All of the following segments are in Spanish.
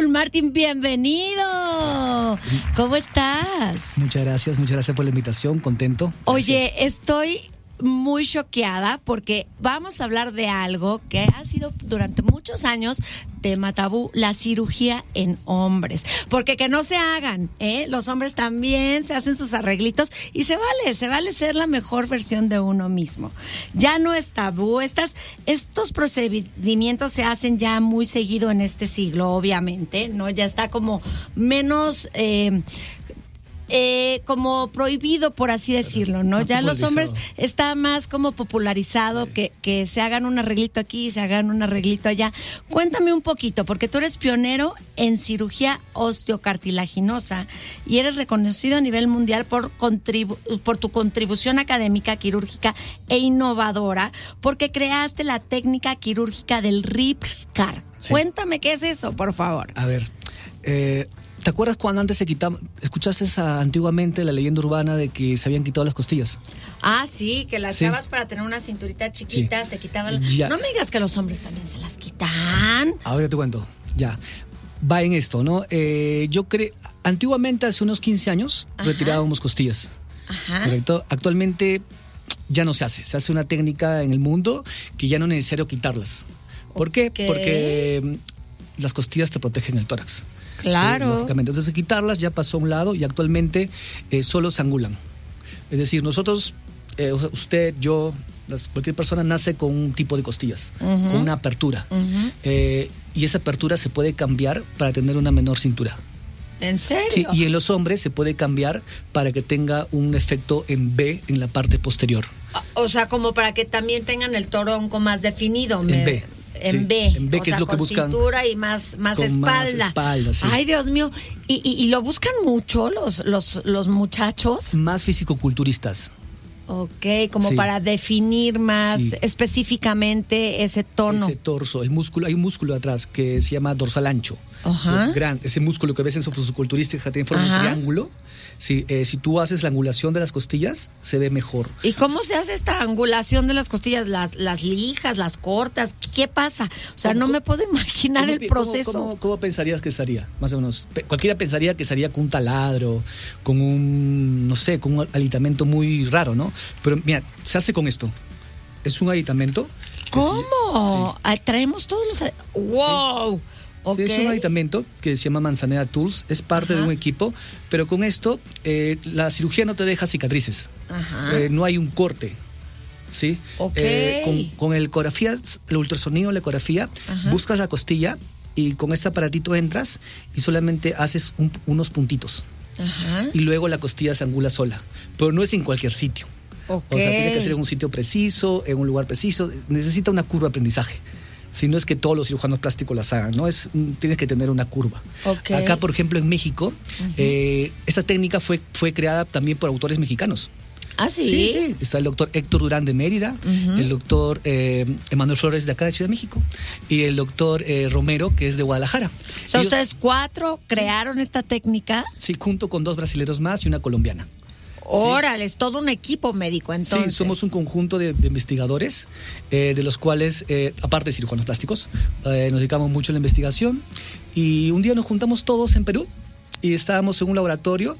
Martín, bienvenido. ¿Cómo estás? Muchas gracias por la invitación, contento. Gracias. Oye, estoy muy choqueada porque vamos a hablar de algo que ha sido durante muchos años tema tabú, la cirugía en hombres. Porque que no se hagan, los hombres también se hacen sus arreglitos y se vale ser la mejor versión de uno mismo. Ya no es tabú, estos procedimientos se hacen ya muy seguido en este siglo, obviamente, ¿no? Ya está como menos como prohibido, por así decirlo, ¿no? Ya los hombres está más como popularizado, sí, que se hagan un arreglito aquí, se hagan un arreglito allá. Cuéntame un poquito, porque tú eres pionero en cirugía osteocartilaginosa y eres reconocido a nivel mundial por tu contribución académica, quirúrgica e innovadora, porque creaste la técnica quirúrgica del Ripscar. Sí. Cuéntame qué es eso, por favor. A ver, ¿te acuerdas cuando antes se quitaban, escuchaste antiguamente la leyenda urbana de que se habían quitado las costillas? Ah, sí, que las chavas para tener una cinturita chiquita se quitaban. No me digas que los hombres también se las quitan. Ahora te cuento, ya. Va en esto, ¿no? Yo creo, antiguamente, hace unos 15 años, retirábamos costillas. Ajá. Correcto. Actualmente ya no se hace. Se hace una técnica en el mundo que ya no es necesario quitarlas. ¿Por qué? Porque las costillas te protegen el tórax. Claro. Sí, lógicamente. Entonces, quitarlas ya pasó a un lado y actualmente solo se angulan. Es decir, nosotros, usted, yo, cualquier persona nace con un tipo de costillas, con una apertura. Y esa apertura se puede cambiar para tener una menor cintura. ¿En serio? Sí, y en los hombres se puede cambiar para que tenga un efecto en B en la parte posterior. O sea, como para que también tengan el toronco más definido. En B. En B, en B, que es lo que buscan. Cintura y más espalda. Más espalda, sí. Ay, Dios mío. ¿Y lo buscan mucho los muchachos? Más fisicoculturistas. Ok, como para definir más específicamente ese tono. Ese torso, el músculo, hay un músculo atrás que se llama dorsal ancho. Ajá. Ese músculo que ves en su fisiculturista tiene forma de triángulo. Sí, si tú haces la angulación de las costillas, se ve mejor. ¿Y cómo se hace esta angulación de las costillas? ¿Las lijas, las cortas? ¿Qué pasa? O sea, no me puedo imaginar el proceso. ¿Cómo pensarías que estaría? Más o menos. Cualquiera pensaría que estaría con un taladro, con un aditamento muy raro, ¿no? Pero mira, se hace con esto. Es un aditamento. ¿Cómo? Sí. Traemos todos los... ¡Wow! Sí. Okay. Sí, es un aditamento que se llama Manzaneda Tools, es parte de un equipo, pero con esto la cirugía no te deja cicatrices, no hay un corte, ¿sí? Okay. Con el ecografía, el ultrasonido, la ecografía, buscas la costilla y con este aparatito entras y solamente haces unos puntitos. Y luego la costilla se angula sola, pero no es en cualquier sitio. Okay. O sea, tiene que ser en un sitio preciso, en un lugar preciso, necesita una curva de aprendizaje. Si no es que todos los cirujanos plásticos las hagan, ¿no? Tienes que tener una curva. Okay. Acá, por ejemplo, en México, esta técnica fue creada también por autores mexicanos. ¿Ah, sí? Sí. Está el doctor Héctor Durán de Mérida, el doctor Emanuel Flores de acá de Ciudad de México y el doctor Romero, que es de Guadalajara. O sea, ustedes 4 crearon esta técnica. Sí, junto con 2 brasileños más y una colombiana. Órale, es todo un equipo médico, entonces. Sí, somos un conjunto de investigadores, de los cuales, aparte de cirujanos plásticos, nos dedicamos mucho a la investigación. Y un día nos juntamos todos en Perú y estábamos en un laboratorio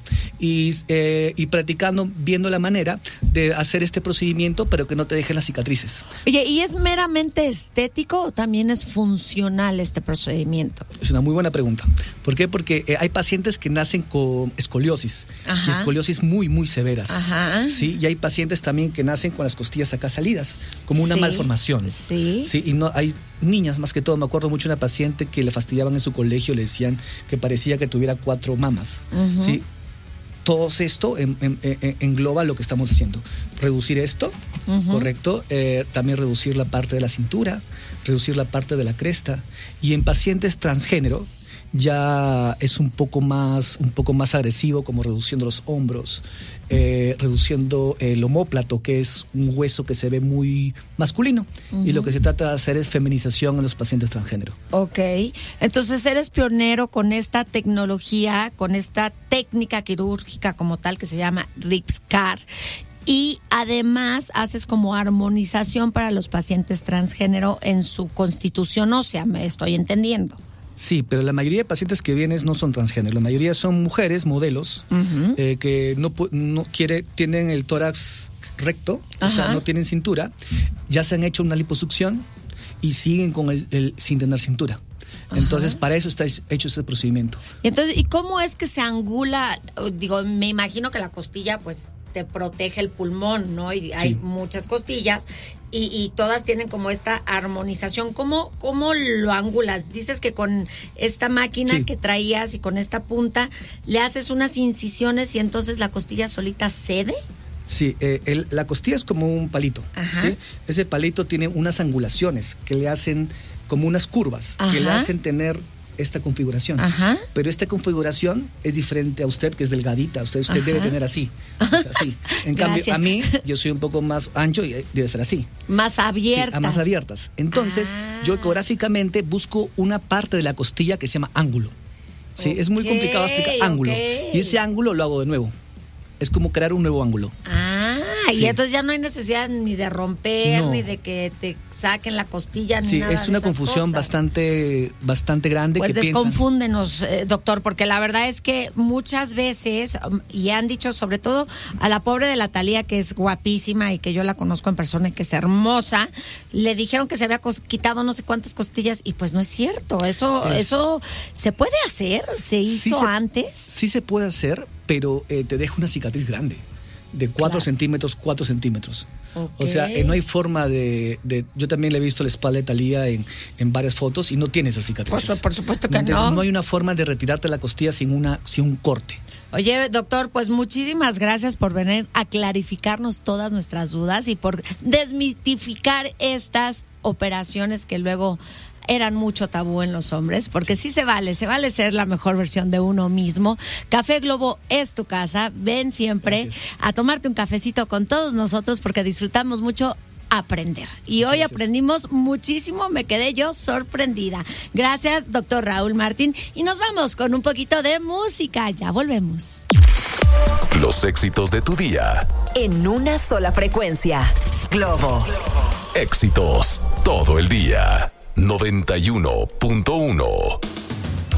y practicando, viendo la manera de hacer este procedimiento, pero que no te dejen las cicatrices. Oye, ¿y es meramente estético o también es funcional este procedimiento? Es una muy buena pregunta. ¿Por qué? Porque hay pacientes que nacen con escoliosis, y escoliosis muy, muy severas. ¿Sí? Y hay pacientes también que nacen con las costillas acá salidas, como una malformación. Sí. ¿Sí? Y no hay niñas, más que todo. Me acuerdo mucho de una paciente que le fastidiaban en su colegio, le decían que parecía que tuviera 4 mamas. ¿Sí? Todo esto engloba lo que estamos haciendo. Reducir esto, ¿correcto? También reducir la parte de la cintura, reducir la parte de la cresta. Y en pacientes transgénero ya es un poco más agresivo, como reduciendo los hombros, reduciendo el omóplato, que es un hueso que se ve muy masculino. Y lo que se trata de hacer es feminización en los pacientes transgénero. Ok, entonces eres pionero con esta tecnología, con esta técnica quirúrgica como tal que se llama Ripscar. Y además haces como armonización para los pacientes transgénero en su constitución ósea, me estoy entendiendo. Sí, pero la mayoría de pacientes que vienen no son transgénero. La mayoría son mujeres, modelos, que tienen el tórax recto, o sea, no tienen cintura, ya se han hecho una liposucción y siguen con sin tener cintura. Entonces, para eso está hecho ese procedimiento. ¿Y cómo es que se angula? Digo, me imagino que la costilla, pues, te protege el pulmón, ¿no? Y hay muchas costillas y todas tienen como esta armonización. ¿Cómo lo angulas? Dices que con esta máquina que traías y con esta punta le haces unas incisiones y entonces la costilla solita cede. Sí, la costilla es como un palito. ¿Sí? Ese palito tiene unas angulaciones que le hacen como unas curvas, que le hacen tener esta configuración. Pero esta configuración es diferente a usted, que es delgadita. Usted debe tener así. Es así. En cambio, a mí, yo soy un poco más ancho y debe ser así. Más abiertas. Sí, más abiertas. Entonces, yo ecográficamente busco una parte de la costilla que se llama ángulo. ¿Sí? Es muy complicado explicar ángulo. Y ese ángulo lo hago de nuevo. Es como crear un nuevo ángulo. Y entonces ya no hay necesidad ni de romper, ni de que te saquen la costilla, ni nada. Sí, es una confusión bastante grande. Pues que desconfúndenos, doctor, porque la verdad es que muchas veces, y han dicho sobre todo a la pobre de la Thalía, que es guapísima y que yo la conozco en persona y que es hermosa, le dijeron que se había quitado no sé cuántas costillas y pues no es cierto. Eso se puede hacer, se hizo antes. Sí se puede hacer, pero te deja una cicatriz grande. De 4 centímetros. O sea, no hay forma de... Yo también le he visto la espalda de Thalía en varias fotos y no tiene esa cicatriz. Por supuesto que entonces, no hay una forma de retirarte la costilla sin un corte. Oye, doctor, pues muchísimas gracias por venir a clarificarnos todas nuestras dudas y por desmitificar estas operaciones que luego eran mucho tabú en los hombres, porque sí se vale ser la mejor versión de uno mismo. Café Globo es tu casa. Ven siempre a tomarte un cafecito con todos nosotros porque disfrutamos mucho aprender. Y hoy aprendimos muchísimo, me quedé yo sorprendida. Gracias, doctor Raúl Martín. Y nos vamos con un poquito de música. Ya volvemos. Los éxitos de tu día. En una sola frecuencia. Globo. Éxitos todo el día. 91.1